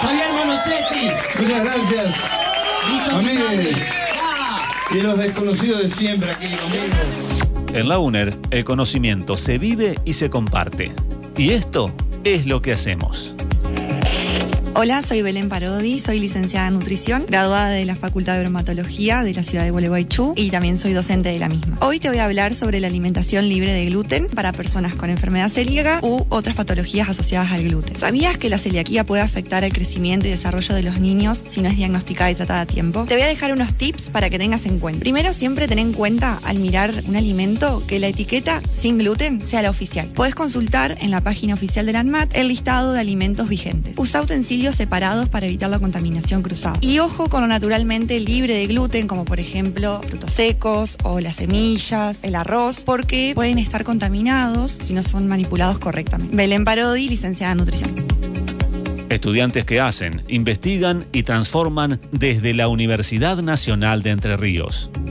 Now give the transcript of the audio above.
Javier Monosetti. Muchas gracias. Amigues. Y los desconocidos de siempre aquí conmigo. En la UNER, el conocimiento se vive y se comparte. Y esto es lo que hacemos. Hola, soy Belén Parodi, soy licenciada en nutrición, graduada de la Facultad de Bromatología de la ciudad de Gualeguaychú y también soy docente de la misma. Hoy te voy a hablar sobre la alimentación libre de gluten para personas con enfermedad celíaca u otras patologías asociadas al gluten. ¿Sabías que la celiaquía puede afectar el crecimiento y desarrollo de los niños si no es diagnosticada y tratada a tiempo? Te voy a dejar unos tips para que tengas en cuenta. Primero, siempre ten en cuenta al mirar un alimento que la etiqueta sin gluten sea la oficial. Podés consultar en la página oficial de la ANMAT el listado de alimentos vigentes. Usa utensilios separados para evitar la contaminación cruzada. Y ojo con lo naturalmente libre de gluten, como por ejemplo frutos secos o las semillas, el arroz, porque pueden estar contaminados si no son manipulados correctamente. Belén Parodi, licenciada en nutrición. Estudiantes que hacen, investigan y transforman desde la Universidad Nacional de Entre Ríos.